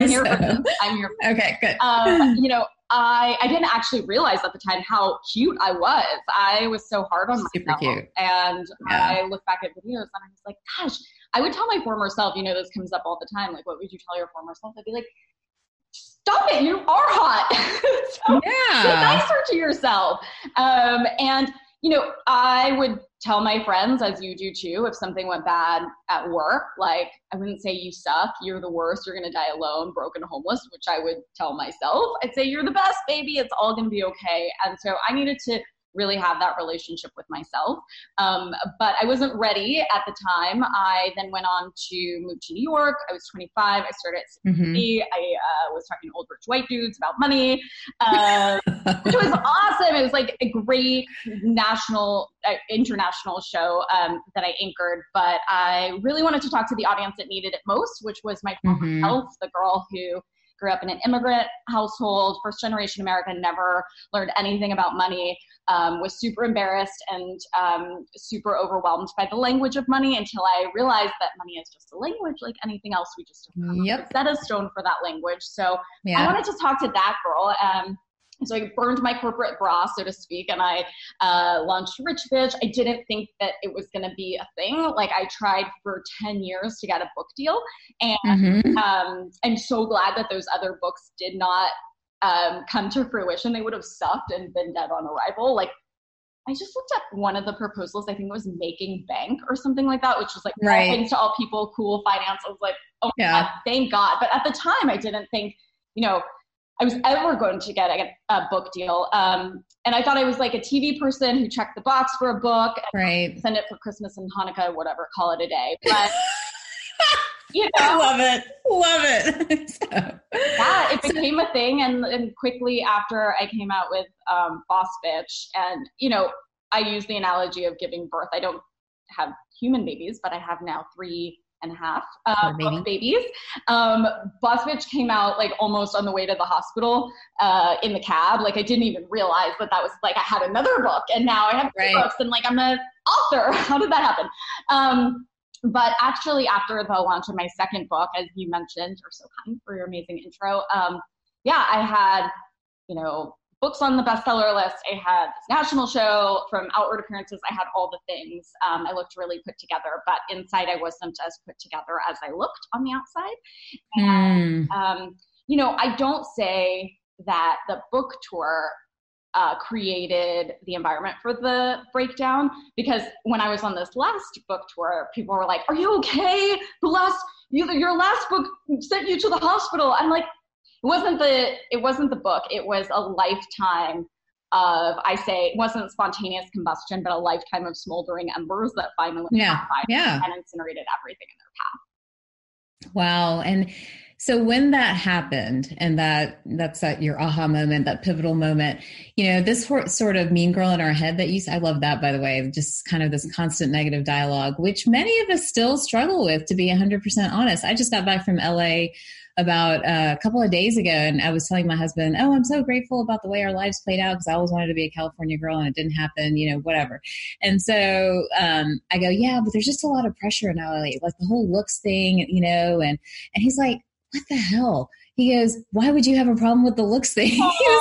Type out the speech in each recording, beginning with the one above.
I'm here for So, this. I'm here for okay, good. I didn't actually realize at the time how cute I was. I was so hard on Super myself. cute. And Yeah. I look back at videos and I was like, gosh, I would tell my former self, this comes up all the time. Like, what would you tell your former self? I'd be like, stop it, you are hot. So be Yeah. nicer to yourself. And I would tell my friends, as you do too, if something went bad at work, like I wouldn't say you suck, you're the worst, you're going to die alone, broken, homeless, which I would tell myself. I'd say you're the best, baby, it's all going to be okay. And so I needed to really have that relationship with myself. But I wasn't ready at the time. I then went on to move to New York. I was 25. I started at Hmm. CBC. I was talking to old rich white dudes about money, which was awesome. It was like a great international show that I anchored. But I really wanted to talk to the audience that needed it most, which was my former Hmm. self, the girl who grew up in an immigrant household, first generation American, never learned anything about money, was super embarrassed and super overwhelmed by the language of money until I realized that money is just a language like anything else. We just don't have a Yep. set a stone for that language. So I Yeah. wanted to talk to that girl. So I burned my corporate bra, so to speak, and I launched Rich Bitch. I didn't think that it was going to be a thing. Like I tried for 10 years to get a book deal. And Hmm. I'm so glad that those other books did not come to fruition. They would have sucked and been dead on arrival. Like I just looked at one of the proposals. I think it was Making Bank or something like that, which was like all Right. things to all people, cool finance. I was like, oh my God, Yeah. thank God. But at the time, I didn't think, I was ever going to get a book deal. And I thought I was like a TV person who checked the box for a book and Right. send it for Christmas and Hanukkah, whatever, call it a day. But, I love it. Love it. yeah, it So, became a thing. And quickly after I came out with Boss Bitch, and, I use the analogy of giving birth. I don't have human babies, but I have now 3.5 for book baby. babies. Boss Bitch came out like almost on the way to the hospital in the cab. Like I didn't even realize that was like I had another book and now I have two Right. books and like I'm an author. How did that happen? But actually, after the launch of my second book, as you mentioned, you're so kind for your amazing intro. Yeah, I had, books on the bestseller list. I had this national show from outward appearances. I had all the things. I looked really put together, but inside I wasn't as put together as I looked on the outside. Hmm. I don't say that the book tour created the environment for the breakdown because when I was on this last book tour, people were like, "Are you okay? Your last book sent you to the hospital." I'm like, it wasn't the book. It was a lifetime of, I say, it wasn't spontaneous combustion, but a lifetime of smoldering embers that finally Yeah. caught fire Yeah. and incinerated everything in their path. Wow. And so when that happened and that's your aha moment, that pivotal moment, this sort of mean girl in our head that I love that, by the way, just kind of this constant negative dialogue, which many of us still struggle with, to be 100% honest. I just got back from LA about a couple of days ago, and I was telling my husband, "Oh, I'm so grateful about the way our lives played out because I always wanted to be a California girl and it didn't happen, whatever." And so I go, "Yeah, but there's just a lot of pressure in LA, like the whole looks thing, and he's like, what the hell?" He goes, "Why would you have a problem with the looks thing?"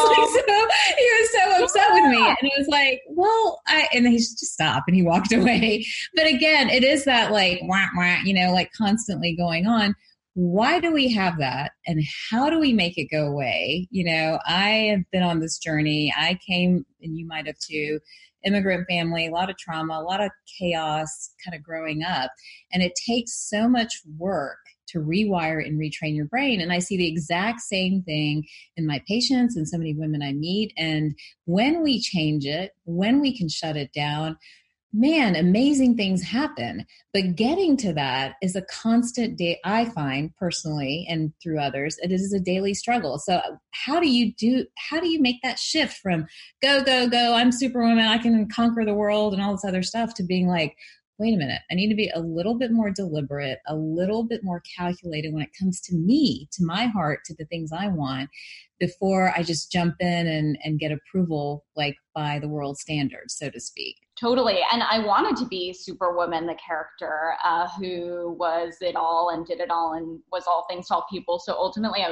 He was so upset with me. And it was like, well, and then he just stopped and he walked away. But again, it is that like, wah, wah, like constantly going on. Why do we have that? And how do we make it go away? I have been on this journey. I came, and you might have too, immigrant family, a lot of trauma, a lot of chaos kind of growing up. And it takes so much work to rewire and retrain your brain. And I see the exact same thing in my patients and so many women I meet. And when we change it, when we can shut it down, man, amazing things happen. But getting to that is a constant day. I find personally, and through others, it is a daily struggle. So how do you make that shift from go, go, go, I'm Superwoman, I can conquer the world and all this other stuff, to being like, wait a minute, I need to be a little bit more deliberate, a little bit more calculated when it comes to me, to my heart, to the things I want, before I just jump in and get approval, like by the world standards, so to speak. Totally. And I wanted to be Superwoman, the character who was it all and did it all and was all things to all people. So ultimately, I